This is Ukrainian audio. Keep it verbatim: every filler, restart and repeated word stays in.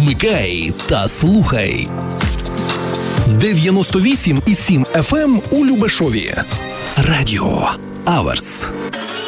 Вмикай та слухай. дев'яносто вісім і сім еф ем у Любешові. Радіо Аверс.